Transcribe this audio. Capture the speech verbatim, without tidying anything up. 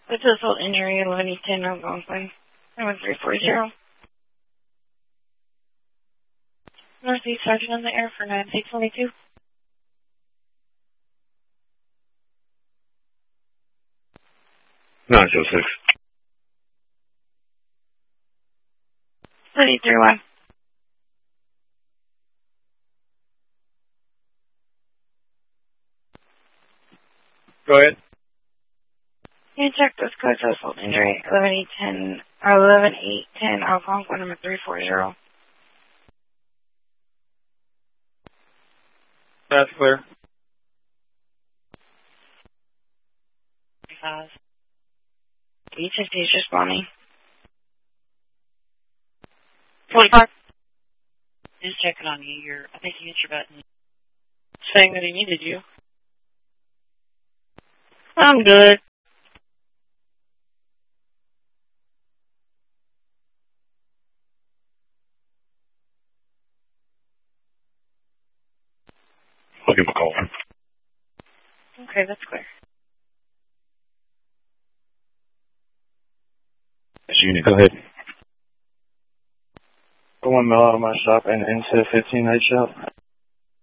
With assault injury, eleven eight ten Algonquin. Number three four zero. Northeast Sergeant on the air for nine six twenty-two. nine oh six. thirty-three one. Go ahead. Can you check this code for assault injury? eleven eight ten, or eleven eight ten Algonquin, number three four zero. That's clear. Five. eight fifty is responding. forty-five. Just checking on you. You're, I think you hit your button. Saying that he needed you. I'm good. I'll give him a call. Okay, that's clear. Unit, go ahead. One mile out of my shop and into fifteen night shop.